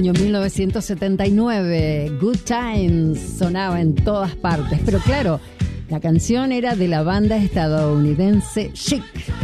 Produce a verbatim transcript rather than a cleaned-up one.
Año mil novecientos setenta y nueve, Good Times sonaba en todas partes, pero claro, la canción era de la banda estadounidense Chic.